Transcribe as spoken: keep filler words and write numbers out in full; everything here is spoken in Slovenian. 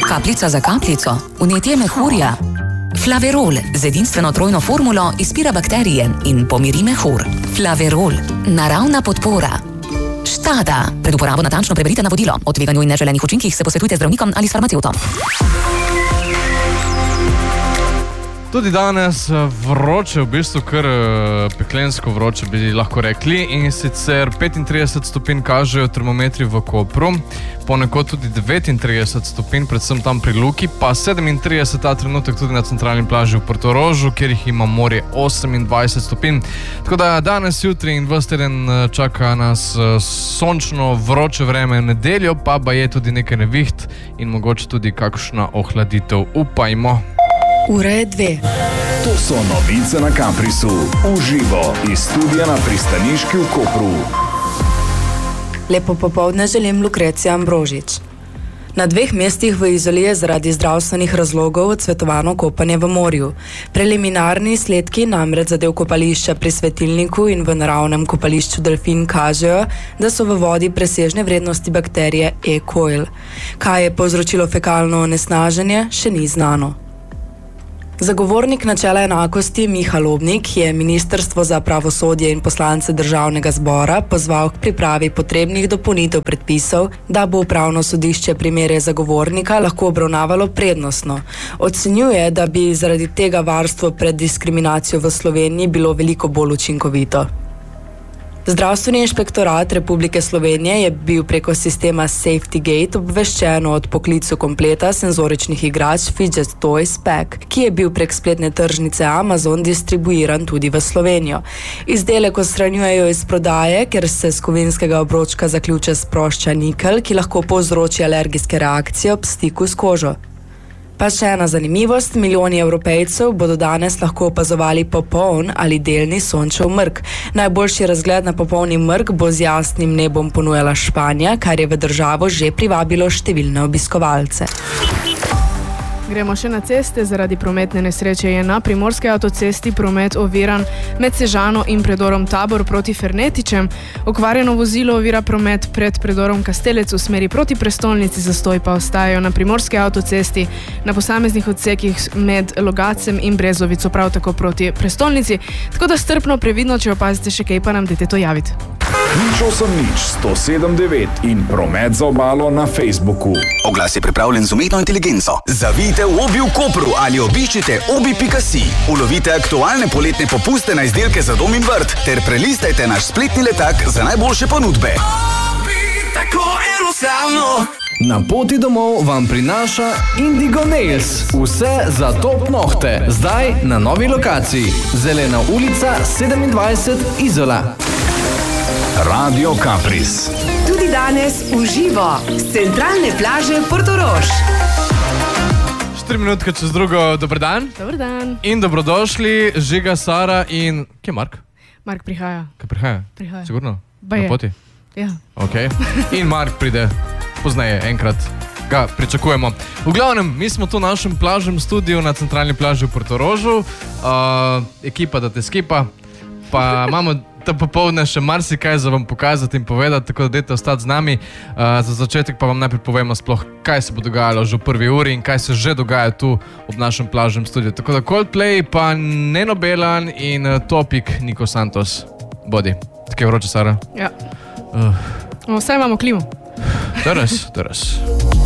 Kapljica za kapljico, vnetje mehurja. Flaverol z edinstveno trojno formulo izpira bakterije in pomiri mehur. Flaverol, naravna podpora. Štada. Pred uporabo natančno preberite navodilo. O tveganju in neželenih učinkih se posvetujte z zdravnikom ali s farmacevtom. Tudi danes vroče, v bistvu kar peklensko vroče bi lahko rekli, in sicer petintrideset stopinj kažejo termometri v Kopru, ponekod tudi devetintrideset stopinj, predvsem tam pri Luki, pa sedemintrideset ta trenutek tudi na centralni plaži v Portorožu, kjer jih ima morje osemindvajset stopinj. Tako da danes, jutri in ves teden čaka nas sončno, vroče vreme, v nedeljo pa ba je tudi nekaj neviht in mogoče tudi kakšna ohladitev. Upajmo. Ura je dve. To so novice na Kamprisu. Uživo iz studia na pristaniški v Kopru. Lepo popoldne želim Lukrecija Ambrožič. Na dveh mestih v Izoli je zaradi zdravstvenih razlogov odsvetovano kopanje v morju. Preliminarni izsledki namreč zadev kopališča pri Svetilniku in v naravnem kopališču Delfin kažejo, da so v vodi presežne vrednosti bakterije E. coli. Kaj je povzročilo fekalno onesnaženje, še ni znano. Zagovornik načela enakosti Miha Lobnik je Ministrstvo za pravosodje in poslance Državnega zbora pozval k pripravi potrebnih dopolnitev predpisov, da bo upravno sodišče primere zagovornika lahko obravnavalo prednostno. Ocenjuje, da bi zaradi tega varstvo pred diskriminacijo v Sloveniji bilo veliko bolj učinkovito. Zdravstveni inšpektorat Republike Slovenije je bil preko sistema Safety Gate obveščen o odpoklicu kompleta senzoričnih igrač Fidget Toys Pack, ki je bil prek spletne tržnice Amazon distribuiran tudi v Slovenijo. Izdelek odstranjujejo iz prodaje, ker se s kovinskega obročka zaključa sprošča nikelj, ki lahko povzroči alergijske reakcije ob stiku s kožo. Pa še ena zanimivost, milijoni Evropejcev bodo danes lahko opazovali popoln ali delni sončev mrk. Najboljši razgled na popolni mrk bo z jasnim nebom ponujala Španija, kar je v državo že privabilo številne obiskovalce. Gremo še na ceste. Zaradi prometne nesreče je na primorski avtocesti promet oviran med Sežano in predorom Tabor proti Fernetičem. Okvarjeno vozilo ovira promet pred predorom Kastelec v smeri proti prestolnici, zastoj pa ostajajo na primorski avtocesti na posameznih odsekih med Logacem in Brezovico, prav tako proti prestolnici. Tako da strpno, previdno, če opazite še kaj, pa nam dajte to javiti. Nič osem nič sto sedem devet in promet za obalo na Facebooku. Oglas je pripravljen z umetno inteligenco. Zavijte v Obi v Kopru ali obiščite obi pika si. Ulovite aktualne poletne popuste na izdelke za dom in vrt ter prelistajte naš spletni letak za najboljše ponudbe. Obi, tako enostavno. Na poti domov vam prinaša Indigo Nails. Vse za top nohte. Zdaj na novi lokaciji. Zelena ulica sedemindvajset Izola. Radio Kapris. Tudi danes uživo z centralne plaže Portorož. Štiri minutke čez drugo, dober dan. Dober dan. In dobrodošli, Žiga, Sara in... Kje je Mark? Mark prihaja. Kaj prihaja? Prihaja. Sigurno? Ba je. Na poti? Ja. Ok. In Mark pride pozneje, enkrat ga pričakujemo. V glavnem, mi smo tu v našem plažnem studiu na centralni plaži v Portorožu. Uh, ekipa da te skipa. Pa imamo ta popoldne še marsikaj za vam pokazati in povedati, tako da dajte ostati z nami. Uh, za začetek pa vam najprej povemo sploh, kaj se bo dogajalo že v prvi uri in kaj se že dogaja tu ob našem plažnem studiu. Tako da Coldplay, pa Neno Belan in uh, Topik Niko Santos. Bodi. Tako je vroče, Sara? Ja. Uh. Vsaj imamo klimu. To je res, to je res.